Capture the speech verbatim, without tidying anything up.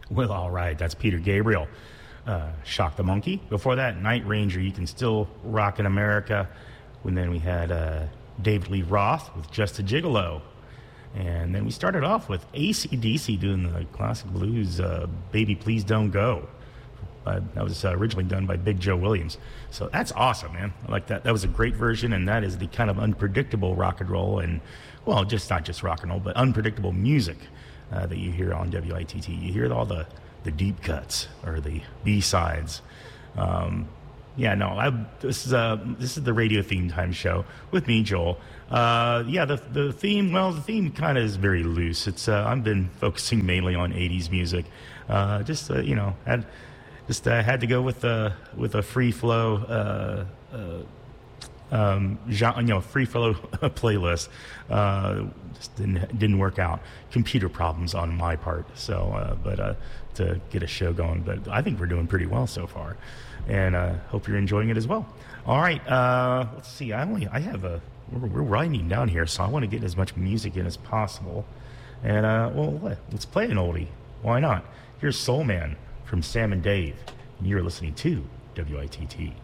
Well, all right, that's Peter Gabriel. Uh, Shock the Monkey. Before that, Night Ranger, You Can Still Rock in America. And then we had uh, David Lee Roth with Just a Gigolo. And then we started off with A C D C doing the classic blues, uh, Baby Please Don't Go. Uh, that was uh, originally done by Big Joe Williams. So that's awesome, man. I like that. That was a great version, and that is the kind of unpredictable rock and roll and, well, just not just rock and roll, but unpredictable music uh, that you hear on W I T T. You hear all the, the deep cuts or the B-sides. Um, yeah, no, I, this is uh, this is the Radio Theme Time show with me, Joel. Uh, yeah, the the theme, well, the theme kind of is very loose. It's uh, I've been focusing mainly on eighties music. Uh, just, uh, you know, had... Just uh, had to go with the with a free flow, uh, uh, um, genre, you know, free flow playlist. Uh, just didn't didn't work out. Computer problems on my part. So, uh, but uh, to get a show going. But I think we're doing pretty well so far, and uh, hope you're enjoying it as well. All right, uh, let's see. I only I have a we're, we're winding down here, so I want to get as much music in as possible. And uh, well, let's play an oldie. Why not? Here's Soul Man from Sam and Dave, and you're listening to W I T T.